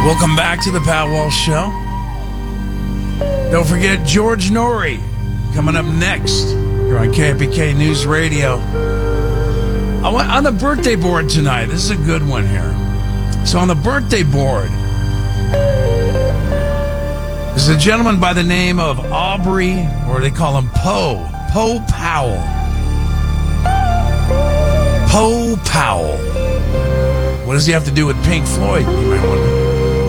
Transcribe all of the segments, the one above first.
Welcome back to the Pat Walsh Show. Don't forget George Norrie coming up next here on KPK News Radio. On the birthday board tonight, this is a good one here. So on the birthday board, there's a gentleman by the name of Aubrey, or they call him Poe Powell. Poe Powell. What does he have to do with Pink Floyd, you might wonder?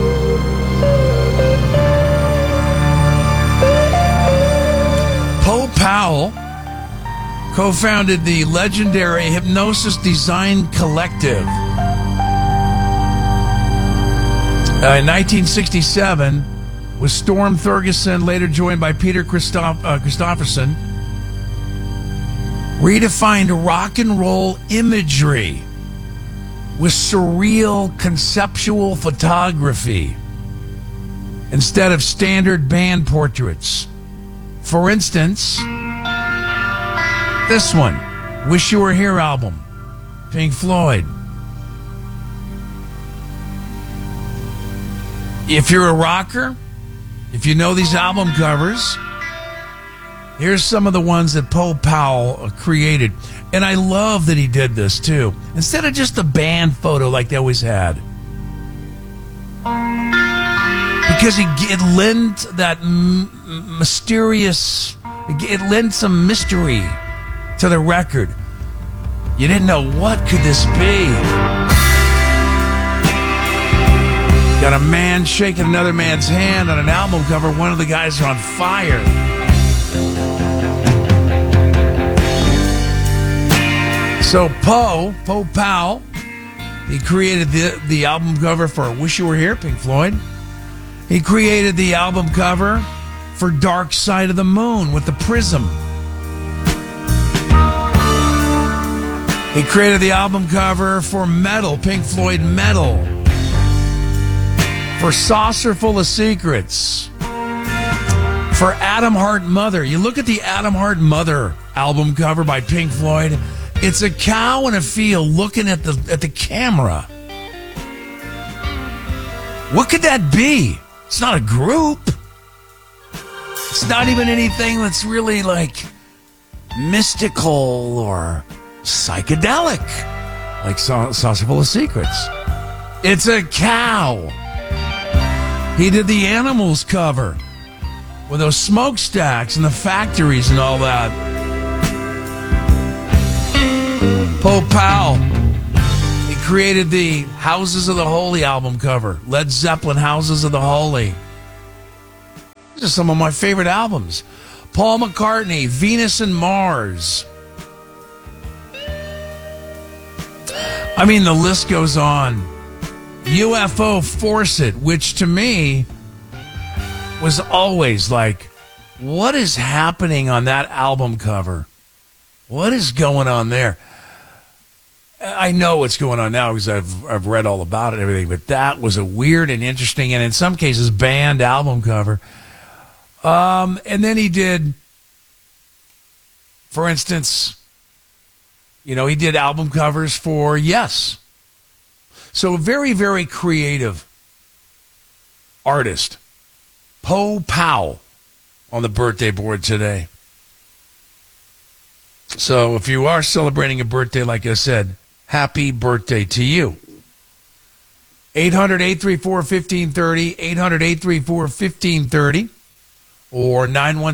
Poe Powell co-founded the legendary Hypnosis Design Collective. In 1967, with Storm Thurgeson, later joined by Peter Christopherson, redefined rock and roll imagery with surreal conceptual photography instead of standard band portraits. For instance, this one, Wish You Were Here album, Pink Floyd. If you're a rocker, if you know these album covers, here's some of the ones that Poe Powell created. And I love that he did this, too. Instead of just a band photo like they always had. Because it lent that mysterious... It lent some mystery to the record. You didn't know, what could this be? Got a man shaking another man's hand on an album cover. One of the guys are on fire. So Poe Powell, he created the album cover for Wish You Were Here, Pink Floyd. He created the album cover for Dark Side of the Moon with the prism. He created the album cover for Metal, Pink Floyd Metal. For Saucer Full of Secrets. For Atom Heart Mother. You look at the Atom Heart Mother album cover by Pink Floyd. It's a cow in a field looking at the camera. What could that be? It's not a group. It's not even anything that's really like mystical or psychedelic, like Saucer Full of Secrets. It's a cow. He did the Animals cover with those smokestacks and the factories and all that. Poe Powell, he created the Houses of the Holy album cover. Led Zeppelin, Houses of the Holy. These are some of my favorite albums. Paul McCartney, Venus and Mars. I mean, the list goes on. UFO Force It, which to me was always like, what is happening on that album cover? What is going on there? I know what's going on now because I've read all about it and everything, but that was a weird and interesting, and in some cases, banned album cover. And then he did, for instance, he did album covers for Yes. So a very, very creative artist. Poe Powell on the birthday board today. So if you are celebrating a birthday, like I said, happy birthday to you. 800-834-1530, 800-834-1530, or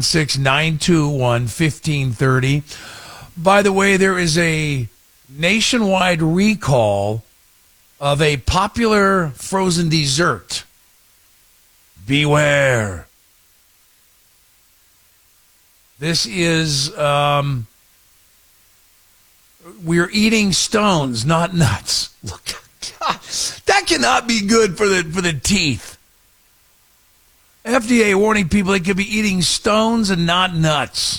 916-921-1530. By the way, there is a nationwide recall of a popular frozen dessert. Beware. This is, we're eating stones, not nuts. Look, God, that cannot be good for the teeth. FDA warning people they could be eating stones and not nuts.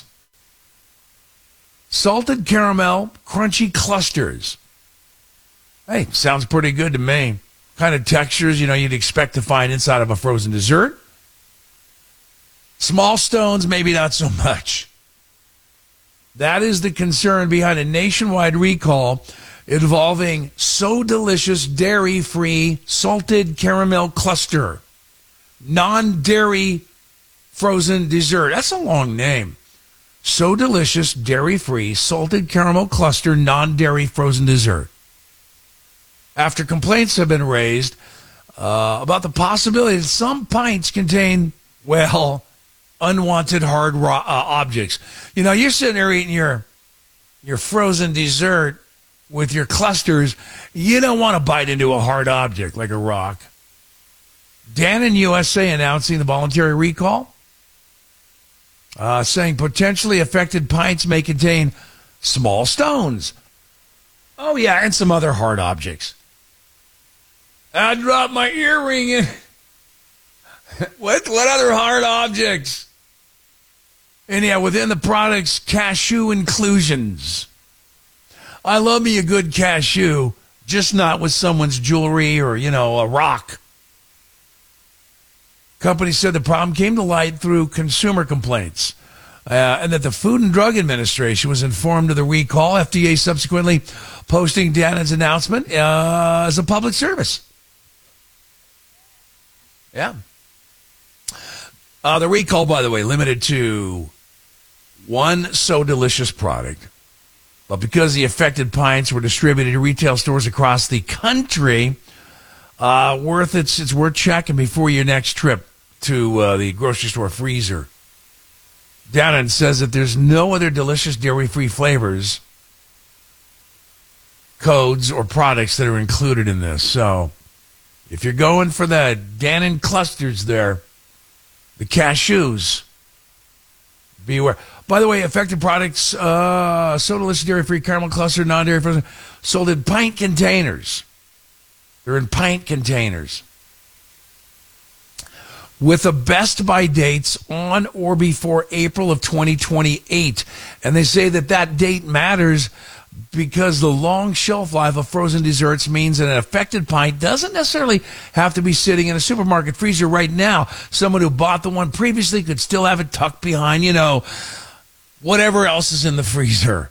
Salted caramel, crunchy clusters. Hey, sounds pretty good to me. Kind of textures, you'd expect to find inside of a frozen dessert. Small stones, maybe not so much. That is the concern behind a nationwide recall involving So Delicious dairy-free salted caramel cluster, non-dairy frozen dessert. That's a long name. So Delicious dairy-free salted caramel cluster, non-dairy frozen dessert. After complaints have been raised about the possibility that some pints contain, well, unwanted hard objects. You know, you're sitting there eating your frozen dessert with your clusters. You don't want to bite into a hard object like a rock. Dannon USA announcing the voluntary recall, saying potentially affected pints may contain small stones. Oh, yeah, and some other hard objects. I dropped my earring in. What other hard objects? And yeah, within the product's cashew inclusions. I love me a good cashew, just not with someone's jewelry or, a rock. Company said the problem came to light through consumer complaints and that the Food and Drug Administration was informed of the recall. FDA subsequently posting Dannon's announcement as a public service. Yeah. The recall, by the way, limited to one So Delicious product. But because the affected pints were distributed to retail stores across the country, it's worth checking before your next trip to the grocery store freezer. Dannon says that there's no other delicious dairy-free flavors, codes, or products that are included in this. So if you're going for the Dannon clusters there, the cashews, beware. By the way, affected products, So Delicious dairy-free caramel cluster, non-dairy frozen, sold in pint containers. They're in pint containers with the best by dates on or before April of 2028. And they say that date matters because the long shelf life of frozen desserts means that an affected pint doesn't necessarily have to be sitting in a supermarket freezer right now. Someone who bought the one previously could still have it tucked behind, whatever else is in the freezer.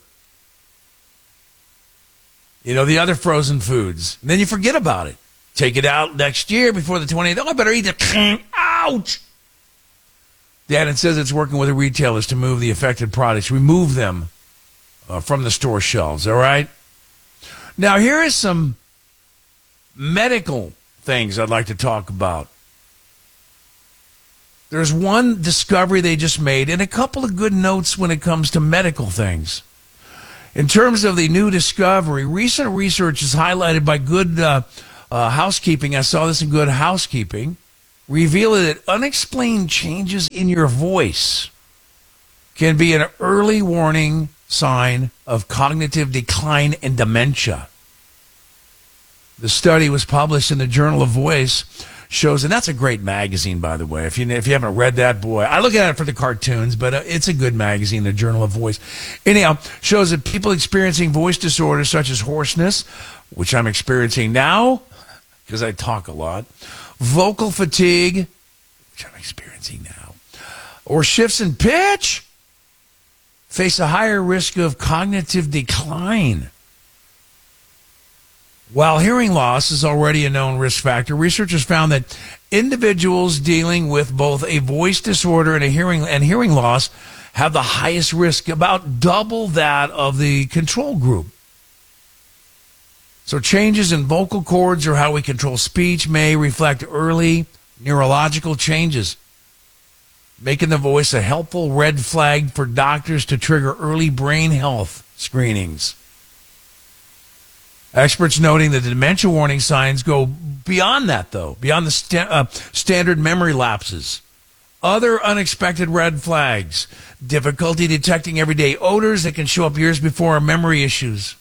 The other frozen foods. And then you forget about it. Take it out next year before the 28th. Oh, I better eat it. Ouch! Dannon says it's working with the retailers to move the affected products, remove them from the store shelves, all right? Now, here is some medical things I'd like to talk about. There's one discovery they just made and a couple of good notes when it comes to medical things. In terms of the new discovery, recent research is highlighted by Good Housekeeping. I saw this in Good Housekeeping, revealing that unexplained changes in your voice can be an early warning sign of cognitive decline and dementia. The study was published in the Journal of Voice, shows, and that's a great magazine, by the way. If you haven't read that, boy, I look at it for the cartoons, but it's a good magazine, the Journal of Voice. Anyhow, shows that people experiencing voice disorders such as hoarseness, which I'm experiencing now because I talk a lot, vocal fatigue, which I'm experiencing now, or shifts in pitch, face a higher risk of cognitive decline. While hearing loss is already a known risk factor, researchers found that individuals dealing with both a voice disorder and hearing loss have the highest risk, about double that of the control group. So changes in vocal cords or how we control speech may reflect early neurological changes, making the voice a helpful red flag for doctors to trigger early brain health screenings. Experts noting that the dementia warning signs go beyond that, though, beyond the standard memory lapses. Other unexpected red flags, difficulty detecting everyday odors that can show up years before memory issues.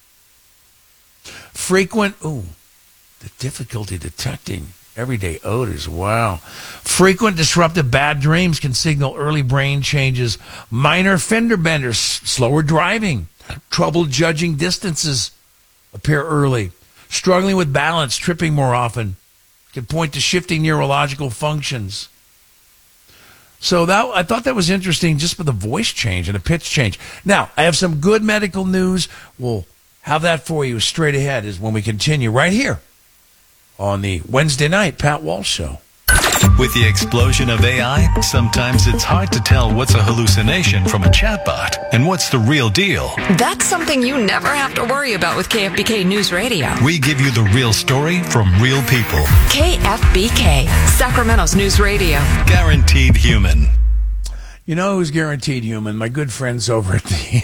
The difficulty detecting everyday odors, wow. Frequent disruptive bad dreams can signal early brain changes. Minor fender benders, slower driving, trouble judging distances appear early. Struggling with balance, tripping more often, can point to shifting neurological functions. So I thought that was interesting, just for the voice change and the pitch change. Now, I have some good medical news. We'll Have that for you straight ahead is when we continue right here on the Wednesday night Pat Walsh Show. With the explosion of AI, sometimes it's hard to tell what's a hallucination from a chatbot and what's the real deal. That's something you never have to worry about with KFBK News Radio. We give you the real story from real people. KFBK, Sacramento's News Radio. Guaranteed human. You know who's guaranteed human? My good friends over at the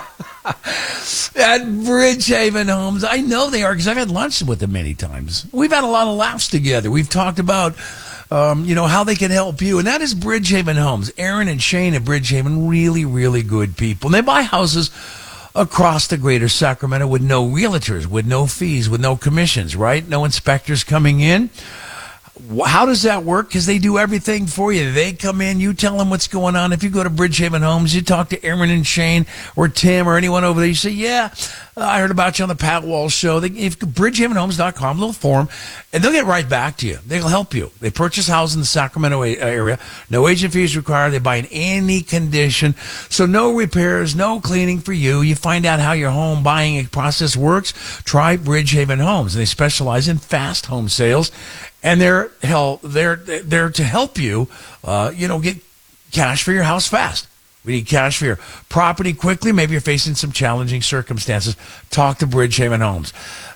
at Bridgehaven Homes. I know they are because I've had lunch with them many times. We've had a lot of laughs together. We've talked about how they can help you. And that is Bridgehaven Homes. Aaron and Shane at Bridgehaven, really, really good people. And they buy houses across the greater Sacramento with no realtors, with no fees, with no commissions, right? No inspectors coming in. How does that work? Because they do everything for you. They come in, you tell them what's going on. If you go to Bridgehaven Homes, you talk to Aaron and Shane or Tim or anyone over there, you say, yeah, I heard about you on the Pat Walsh Show. If bridgehavenhomes.com, they'll form, and they'll get right back to you. They'll help you. They purchase houses in the Sacramento area. No agent fees required. They buy in any condition. So no repairs, no cleaning for you. You find out how your home buying process works. Try Bridgehaven Homes. They specialize in fast home sales. And they're to help you, get cash for your house fast. We need cash for your property quickly. Maybe you're facing some challenging circumstances. Talk to Bridgehaven Homes.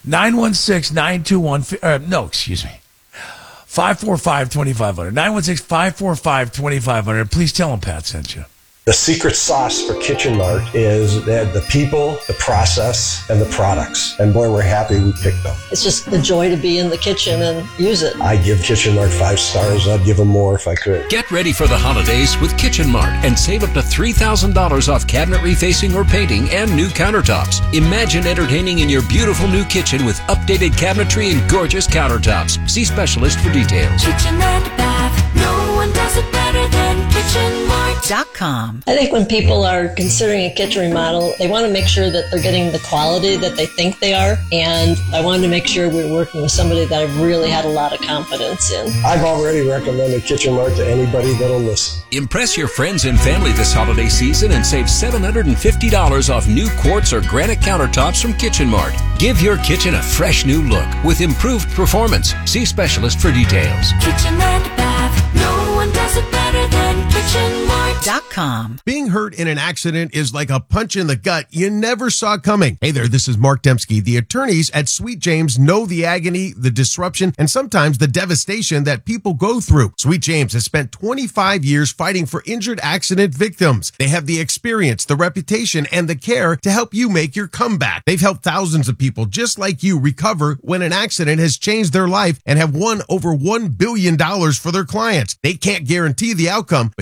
545-2500. 916-545-2500. Please tell them Pat sent you. The secret sauce for Kitchen Mart is that the people, the process, and the products. And boy, we're happy we picked them. It's just a joy to be in the kitchen and use it. I give Kitchen Mart 5 stars. I'd give them more if I could. Get ready for the holidays with Kitchen Mart and save up to $3,000 off cabinet refacing or painting and new countertops. Imagine entertaining in your beautiful new kitchen with updated cabinetry and gorgeous countertops. See specialist for details. Kitchen and bath. No one does it better than KitchenMart.com. I think when people are considering a kitchen remodel, they want to make sure that they're getting the quality that they think they are. And I wanted to make sure we were working with somebody that I really had a lot of confidence in. I've already recommended Kitchen Mart to anybody that'll listen. Impress your friends and family this holiday season and save $750 off new quartz or granite countertops from Kitchen Mart. Give your kitchen a fresh new look with improved performance. See specialist for details. Kitchen and bath. No one does it better than KitchenMart.com. Being hurt in an accident is like a punch in the gut you never saw coming. Hey there, this is Mark Dembski. The attorneys at Sweet James know the agony, the disruption, and sometimes the devastation that people go through. Sweet James has spent 25 years fighting for injured accident victims. They have the experience, the reputation, and the care to help you make your comeback. They've helped thousands of people just like you recover when an accident has changed their life and have won over $1 billion for their clients. They can't guarantee the outcome, but